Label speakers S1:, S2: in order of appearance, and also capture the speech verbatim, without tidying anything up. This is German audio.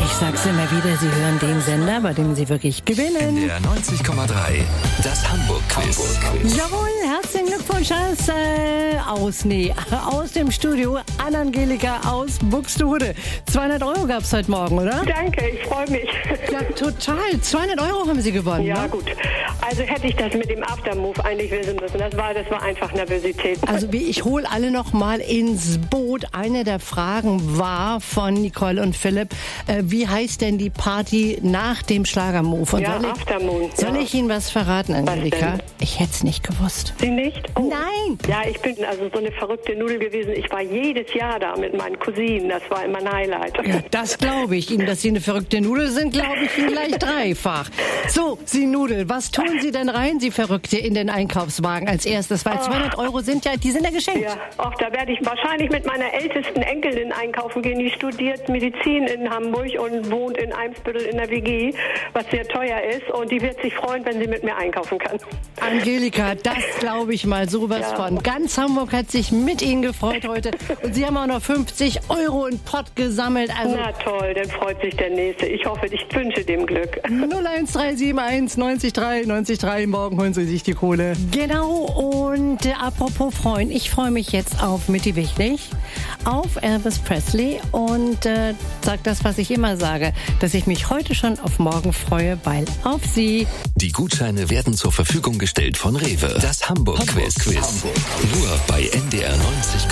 S1: Ich sag's immer wieder, Sie hören den Sender, bei dem Sie wirklich gewinnen.
S2: N D R neunzig Komma drei, das Hamburg-Quiz.
S1: Jawohl, herzlichen Glückwunsch aus, äh, aus, nee, aus dem Studio an Angelika aus Buxtehude. zweihundert Euro gab's heute Morgen, oder?
S3: Danke, ich freue mich.
S1: Ja, total. zweihundert Euro haben Sie gewonnen.
S3: Ja,
S1: ne?
S3: gut. Also hätte ich das mit dem Aftermove eigentlich wissen müssen. Das war, das war einfach Nervosität.
S1: Also wie, ich hole alle noch mal ins Boot. Eine der Fragen war von Nicole und Philipp, äh, wie heißt denn die Party nach dem Schlagermove? Und
S3: Ja,
S1: soll ich,
S3: Aftermoon.
S1: soll
S3: ja.
S1: ich Ihnen was verraten, Angelika?
S3: denn?
S1: Ich hätte es nicht gewusst.
S3: Sie nicht? Oh.
S1: Nein!
S3: Ja, ich bin also so eine verrückte Nudel gewesen. Ich war jedes Jahr da mit meinen Cousinen. Das war immer ein Highlight.
S1: Ja, das glaube ich Ihnen. Dass Sie eine verrückte Nudel sind, glaube ich Ihnen gleich dreifach. So, Sie Nudel, was tun Sie denn rein, Sie Verrückte, in den Einkaufswagen als erstes? Weil zweihundert Euro sind ja, die sind ja geschenkt.
S3: Ja, auch da werde ich wahrscheinlich mit meiner ältesten Enkelin einkaufen gehen. Die studiert Medizin in Hamburg und wohnt in Eimsbüttel in der W G, was sehr teuer ist. Und die wird sich freuen, wenn sie mit mir einkaufen kann.
S1: Angelika, das glaube ich mal sowas
S3: Ja.
S1: von. Ganz Hamburg hat sich mit Ihnen gefreut heute. Und Sie haben auch noch fünfzig Euro in Pott gesammelt. Also
S3: Na toll, dann freut sich der Nächste. Ich hoffe, ich wünsche dem Glück.
S1: null eins drei sieben eins neunzig drei neunzig drei. Morgen holen Sie sich die Kohle. Genau. Und äh, apropos freuen, ich freue mich jetzt auf Mitty Wichtig, auf Elvis Presley und äh, sag das, was ich immer sage, dass ich mich heute schon auf morgen freue, weil auf Sie.
S2: Die Gutscheine werden zur Verfügung gestellt von Rewe. Das Hamburg-Quiz. Hamburg. Nur bei N D R neunzig Komma drei.